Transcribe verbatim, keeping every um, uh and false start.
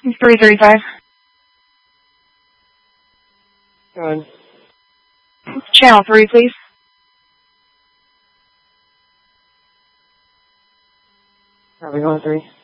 three thirty-five. Go ahead. Channel three, please. Are we going three?